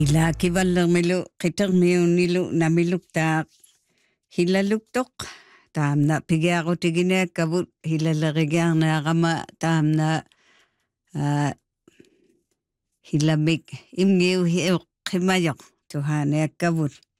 Ila kivallermilu qitermiunnilu namiluktaaq hilaluktoq taamna pigiaqutigineakkavut hilalerigiarneaqama taamna hilamik imngiu qimayoq tuhaniakkavut